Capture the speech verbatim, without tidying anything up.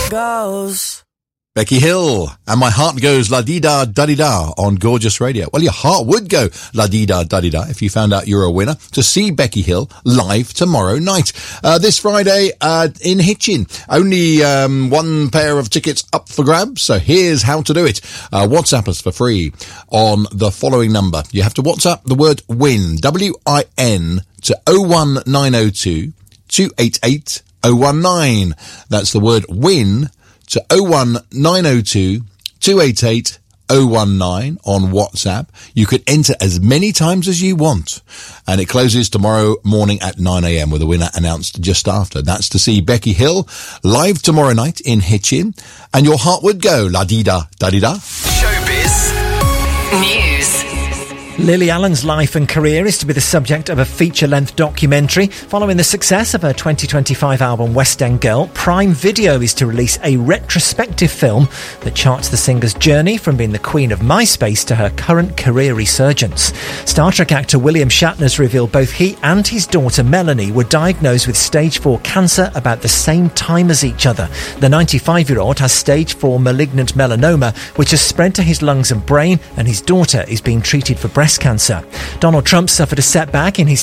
goes. Becky Hill, and my heart goes la-dee-da-da-dee-da on Gorgeous Radio. Well, your heart would go la-dee-da-da-dee-da if you found out you're a winner to see Becky Hill live tomorrow night. Uh, this Friday uh, in Hitchin. Only um, one pair of tickets up for grabs, so here's how to do it. Uh, WhatsApp us for free on the following number. You have to WhatsApp the word WIN, W I N, to oh one nine oh two, two eight eight, oh one nine. That's the word WIN to oh one nine oh two, two eight eight, oh one nine on WhatsApp. You could enter as many times as you want. And it closes tomorrow morning at nine a.m. with a winner announced just after. That's to see Becky Hill live tomorrow night in Hitchin. And your heart would go la-dee-da-da-dee-da. Showbiz News. Lily Allen's life and career is to be the subject of a feature-length documentary. Following the success of her twenty twenty-five album West End Girl, Prime Video is to release a retrospective film that charts the singer's journey from being the queen of MySpace to her current career resurgence. Star Trek actor William Shatner's revealed both he and his daughter Melanie were diagnosed with stage four cancer about the same time as each other. The ninety-five-year-old has stage four malignant melanoma, which has spread to his lungs and brain, and his daughter is being treated for breast cancer. Donald Trump suffered a setback in his